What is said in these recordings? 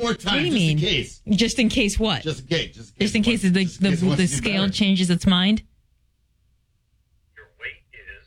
more What do time you just mean? in case. Just in case what? Just in case. Just in case the scale changes its mind? Your weight is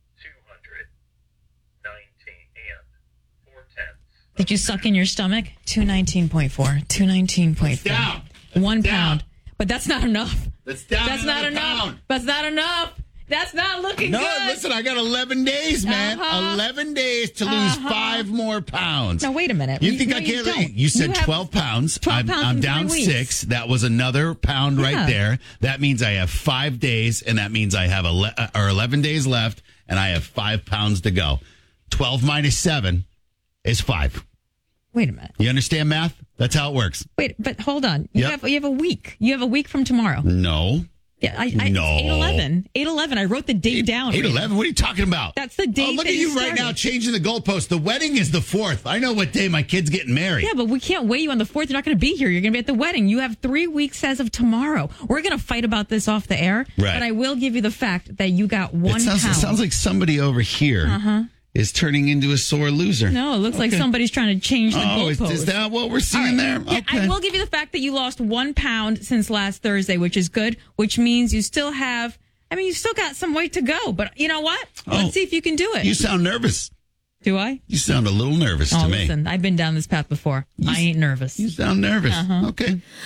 219 and 4/10. Did you suck in your stomach? 219.4. 219.4. Down. 1 Down. pound. But that's not enough. That's down. That's not another enough. pound. That's not enough. That's not looking No, good. listen, I got 11 days, man. 11 days to lose 5 more pounds. Now, wait a minute. You think No, I you can't? don't. You said You have 12 pounds. 12 pounds I'm in down 3 weeks. 6. That was another pound Yeah. right there. That means I have 5 days, and that means I have 11 days left, and I have 5 pounds to go. 12 minus 7 is 5. Wait a minute. You understand math? That's how it works. Wait, but hold on. You Yep. have a week. You have a week from tomorrow. No. Yeah, No. It's 8/11. 8/11. I wrote the date down. 8/11? What are you talking about? That's the date Oh, look that at you you right started. now changing the goalpost. The wedding is the 4th. I know what day my kid's getting married. Yeah, but we can't weigh you on the 4th. You're not going to be here. You're going to be at the wedding. You have 3 weeks as of tomorrow. We're going to fight about this off the air. Right. But I will give you the fact that you got 1 It pound. sounds like somebody over here is turning into a sore loser. No, it looks like somebody's trying to change the goalpost. Is that what we're seeing All right. there? Yeah, Okay. I will give you the fact that you lost 1 pound since last Thursday, which is good, which means you still have, you still got some weight to go. But you know what? Let's see if you can do it. You sound nervous. Do I? You sound a little nervous Oh, to me. listen, I've been down this path before. I ain't nervous. You sound nervous. Okay.